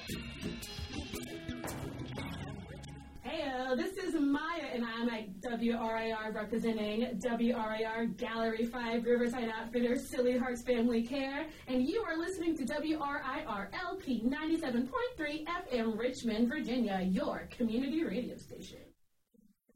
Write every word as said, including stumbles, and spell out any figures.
Heyo, this is Maya, and I'm at W R I R representing W R I R Gallery five Riverside Outfitters Silly Hearts Family Care, and you are listening to W R I R L P ninety-seven point three F M Richmond, Virginia, your community radio station.